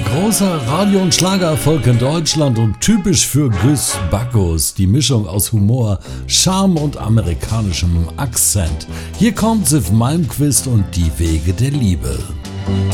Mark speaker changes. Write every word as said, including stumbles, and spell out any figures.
Speaker 1: Großer Radio- und Schlagererfolg in Deutschland und typisch für Guus Bacchus. Die Mischung aus Humor, Charme und amerikanischem Akzent. Hier kommt Siw Malmkvist und die Wege der Liebe.